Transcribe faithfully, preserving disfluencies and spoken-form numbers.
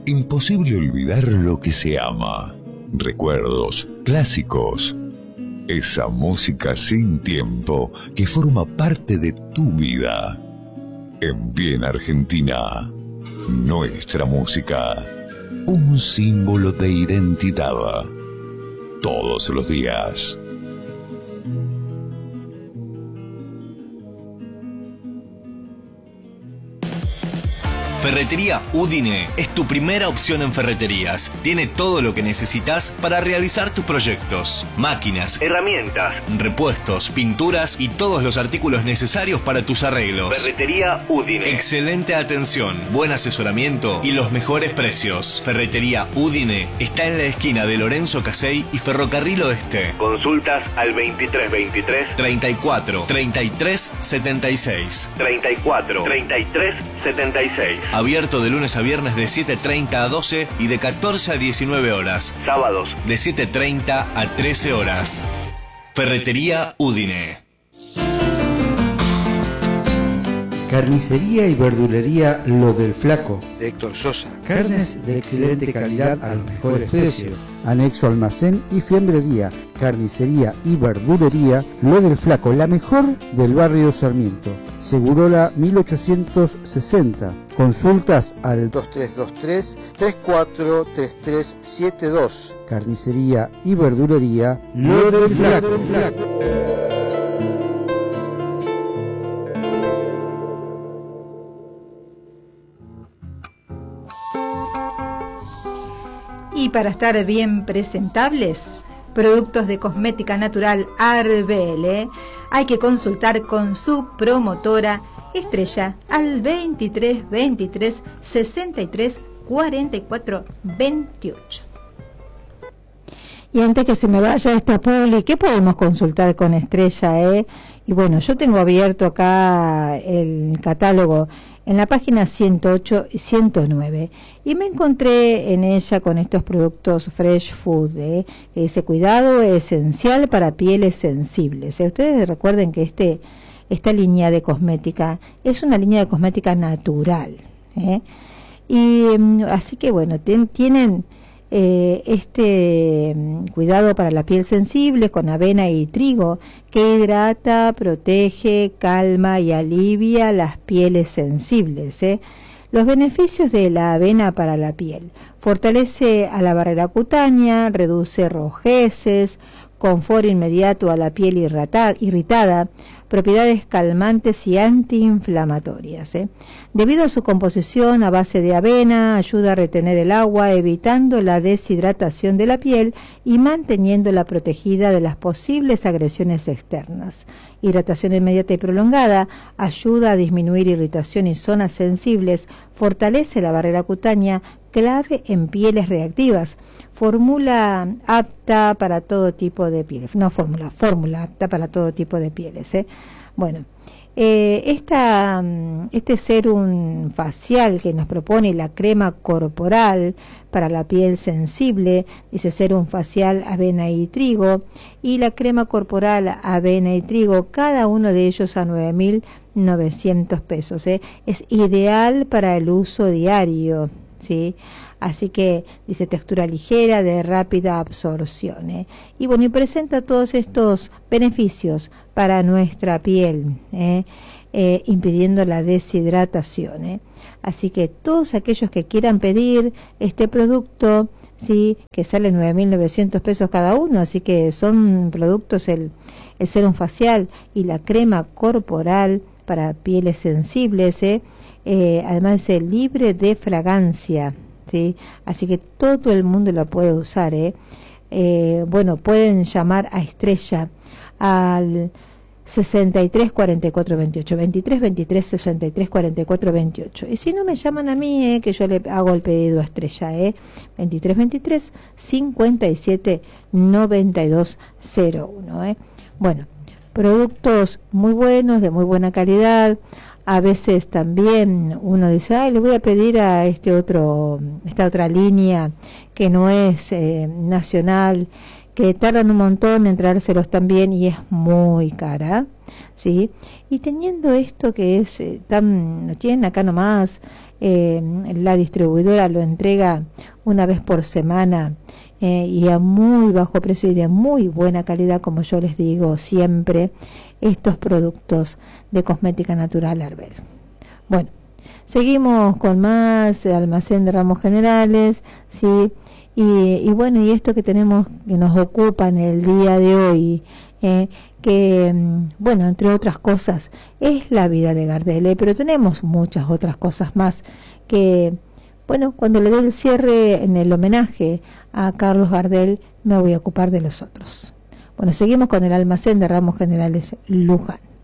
Imposible olvidar lo que se ama. Recuerdos clásicos. Esa música sin tiempo que forma parte de tu vida. En Bien Argentina, nuestra música, un símbolo de identidad. Todos los días. Ferretería Udine es tu primera opción en ferreterías. Tiene todo lo que necesitas para realizar tus proyectos. Máquinas, herramientas, repuestos, pinturas y todos los artículos necesarios para tus arreglos. Ferretería Udine. Excelente atención, buen asesoramiento y los mejores precios. Ferretería Udine está en la esquina de Lorenzo Casey y Ferrocarril Oeste. Consultas al veintitrés veintitrés treinta y cuatro treinta y tres setenta y seis. treinta y cuatro treinta y tres setenta y seis. Abierto de lunes a viernes de siete treinta a doce y de catorce a diecinueve horas. Sábados de siete treinta a trece horas. Ferretería Udine. Carnicería y verdulería Lo del Flaco, de Héctor Sosa. Carnes de excelente calidad a los mejores precios. Anexo almacén y fiambrería. Carnicería y verdulería Lo del Flaco, la mejor del barrio Sarmiento. Segurola mil ochocientos sesenta. Consultas al dos tres dos tres, tres cuatro tres tres siete dos. Carnicería y verdulería Lo del Flaco. Y para estar bien presentables, productos de cosmética natural Arbele, hay que consultar con su promotora Estrella al veintitrés veintitrés sesenta y tres cuarenta y cuatro veintiocho. Y antes que se me vaya esta publi, ¿qué podemos consultar con Estrella? Eh? Y bueno, yo tengo abierto acá el catálogo en la página ciento ocho y ciento nueve y me encontré en ella con estos productos Fresh Food, ¿eh? que dice cuidado esencial para pieles sensibles. ¿eh? Ustedes recuerden que este esta línea de cosmética es una línea de cosmética natural, ¿eh? y así que bueno, ten, tienen eh, este um, cuidado para la piel sensible con avena y trigo que hidrata, protege, calma y alivia las pieles sensibles. ¿eh? Los beneficios de la avena para la piel: fortalece a la barrera cutánea, reduce rojeces, confort inmediato a la piel irrata, irritada, propiedades calmantes y antiinflamatorias. ¿eh? Debido a su composición a base de avena, ayuda a retener el agua, evitando la deshidratación de la piel y manteniéndola protegida de las posibles agresiones externas. Hidratación inmediata y prolongada, ayuda a disminuir irritación y zonas sensibles, fortalece la barrera cutánea, clave en pieles reactivas. Fórmula apta para todo tipo de pieles. No fórmula, fórmula apta para todo tipo de pieles. ¿eh? Bueno, eh, esta, este serum facial que nos propone la crema corporal para la piel sensible, dice serum facial avena y trigo, y la crema corporal avena y trigo, cada uno de ellos a nueve mil novecientos pesos. ¿eh? Es ideal para el uso diario, ¿sí? Así que dice textura ligera, de rápida absorción. ¿eh? Y bueno, y presenta todos estos beneficios para nuestra piel, ¿eh? Eh, impidiendo la deshidratación. ¿eh? Así que todos aquellos que quieran pedir este producto, sí, que sale nueve mil novecientos pesos cada uno, así que son productos el, el serum facial y la crema corporal para pieles sensibles, ¿eh? Eh, además es libre de fragancia. ¿sí? Así que todo el mundo lo puede usar. ¿eh? Eh, bueno, pueden llamar a Estrella al sesenta y tres cuarenta y cuatro veintiocho, veintitrés veintitrés sesenta y tres cuarenta y cuatro veintiocho. Y si no, me llaman a mí, ¿eh? que yo le hago el pedido a Estrella. ¿eh? veintitrés veintitrés cincuenta y siete noventa y dos cero uno. ¿eh? Bueno, productos muy buenos, de muy buena calidad. A veces también uno dice, ay, le voy a pedir a este otro, esta otra línea que no es eh, nacional, que tardan un montón en traérselos también y es muy cara, ¿sí? Y teniendo esto que es eh, tan, lo tienen acá nomás, eh, la distribuidora lo entrega una vez por semana eh, y a muy bajo precio y de muy buena calidad, como yo les digo siempre, estos productos de cosmética natural Arbel. Bueno, seguimos con más almacén de ramos generales, sí, y, y bueno, y esto que tenemos, que nos ocupa en el día de hoy, eh, que, bueno, entre otras cosas, es la vida de Gardel, eh, pero tenemos muchas otras cosas más que, bueno, cuando le dé el cierre en el homenaje a Carlos Gardel, me voy a ocupar de los otros. Bueno, seguimos con el almacén de ramos generales Luján.